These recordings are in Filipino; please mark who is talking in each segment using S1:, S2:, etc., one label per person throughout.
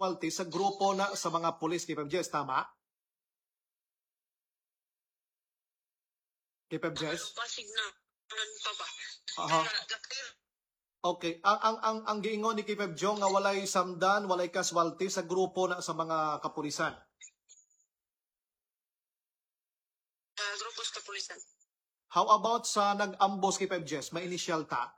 S1: casualty sa grupo na sa mga pulis, Kay Jess, tama? Kay Jess?
S2: Pasig na. Pa ba?
S1: Aha. Okay, ang giingon ni Kay Jong nga walay samdan, walay casualty sa grupo na sa mga kapulisan.
S2: Grupo sa kapulisan.
S1: How about sa nag-ambos kay Jess? May initial ta?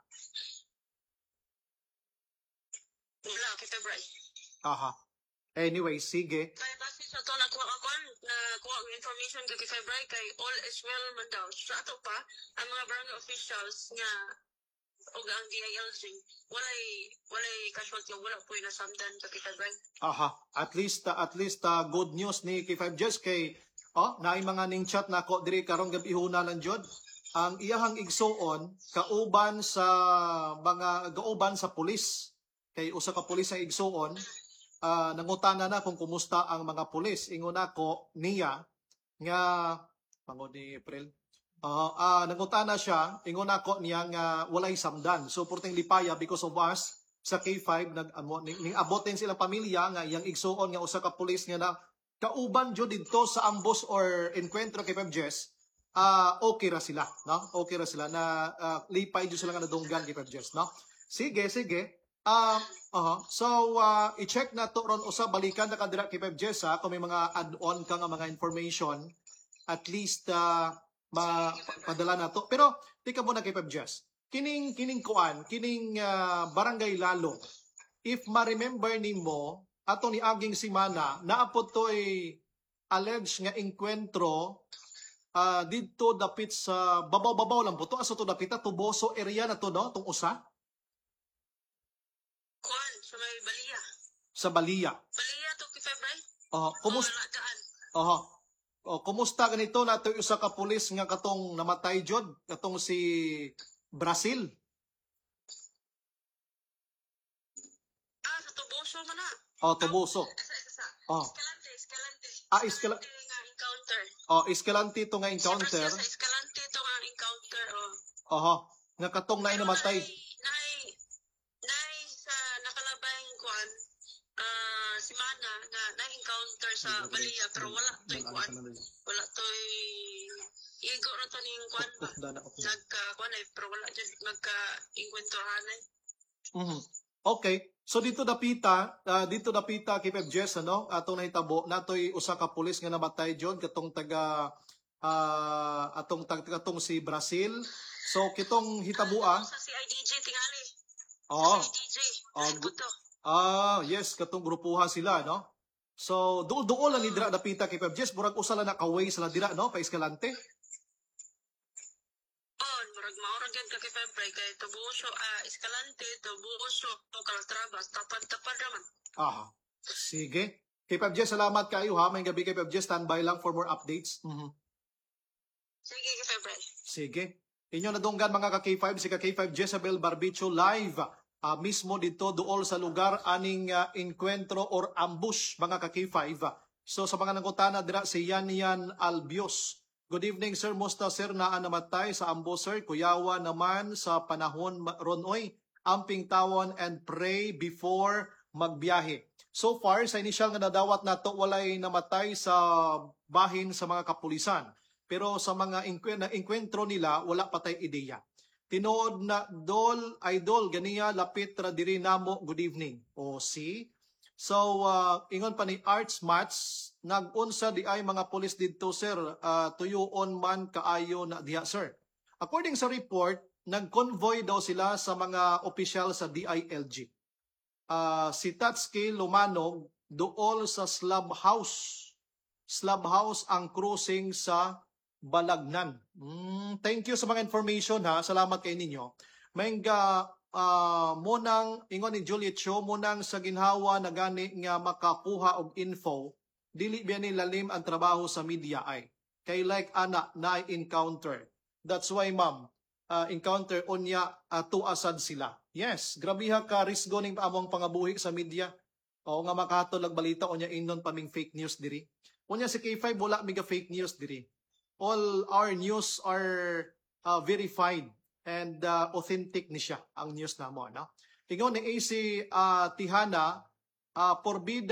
S2: Wala, kay February.
S1: Aha. Anyway, sige.
S2: Kaya base sa ito, nakuha ang information kay February kay all is well man daw. Sa ato pa, ang mga barangay officials nga o ang DILG, walay casualty, wala po yung nasamdan sa kay February.
S1: Aha. At least good news ni kay Jess kay naay mga ning chat na ko diri karong gabi huna lang jud. Ang iyahang igsuon kauban sa pulis. Kay usa ka pulis ang igsuon, nangutana na kung kumusta ang mga pulis. Ingon ako niya nga pangod ni April. Nangutana siya, ingon ako niya nga walay samdan. So purteng lipaya because of us sa K5 ning abotin sila pamilya nga iyang igsuon nga usa ka pulis nga na kauban jud dito sa ambos or encuentro kay Jess. Okay ra sila, no? Okay ra sila na lipay jud sila nga nadunggan kay Jess, no? Sige. So i-check na to ron usa balikan na kadira kay Jess kung may mga add-on ka nga mga information at least padala na to. Pero tika muna kay Jess. Kining barangay Lalo. If ma-remember nimo ato ni aging simana naapod to'y alleged nga encuentro dito dapit sa babaw lang po to aso to dapit Tuboso area na to, no? Tong usa
S2: sa may Balia.
S1: Sa Balia
S2: to kay February.
S1: Kumusta ganito na to usa ka pulis nga katong namatay jud katong si Brazil.
S2: Sa Tuboso man na.
S1: Tuboso.
S2: Escalante nga encounter.
S1: Escalante to nga encounter.
S2: Sa Escalante to nga encounter.
S1: Nga katong na namatay.
S2: Nay sa nakalabay kuan simana na encounter sa Balia pero wala toy kuan. Wala toy igo ra to ning kuan. Nagka-kuan pero wala jud nagka-engkwentrohan.
S1: Okay. So dito dapita kay Jess atong nahitabo natoy usa ka pulis nga namatay jud katong atong si Brazil. So kitong hitabua
S2: sa CIDJ tingali. CIDJ.
S1: Yes, katong grupuha sila, no? So duol lang ni dira dapita kay Jess murag usa lang nakaway sila dira, no? Pa Escalante.
S2: Maurag yan kay February kay Tuboso, Escalante, Tuboso, Calatrava, tapad-tapad naman.
S1: Sige. Kay Jess, salamat kayo ha. May gabi kay Jess, standby lang for more updates.
S2: Sige kay February.
S1: Sige. Inyo nadunggan mga ka-K5, si ka-K5 Jezabel Barbicho live mismo dito duol sa lugar aning encuentro or ambush mga ka-K5. So sa mga nangutana dira si Yan Albios. Good evening, sir. Musta, sir, na namatay sa ambo, sir? Kuyawa naman sa panahon ronoy, amping tawon and pray before magbiyahe. So far, sa initial nga nadawat nato, walay namatay sa bahin sa mga kapulisan. Pero sa mga enkwentro nila, wala patay ideya. Tinood na idol, ganiya, lapit ra diri namo, good evening. See? So, ingon pa ni Arts Mats, nag-unsa di ay mga pulis dito, sir, tuyoon man kaayo na diha, sir. According sa report, nag-convoy daw sila sa mga opisyal sa DILG. Si Tatsuki Lumanog, dool sa Slab House. Slab House ang cruising sa Balagnan. Thank you sa mga information ha. Salamat kay ninyo. Maynga munang ingon ni Juliet Cho munang sa ginhawa na gani nga makakuha og info dili biya ni lalim ang trabaho sa media ay kay like ana na encounter. That's why ma'am encounter unya tuasad sila. Yes, grabiha ka risgo ning among pangabuhi sa media. O nga makahatulag balita unya inon paming fake news diri. Unya si K5 wala miga fake news diri. All our news are verified and authentic ni siya ang news namo, no? Ingon ni AC Tihana, porbida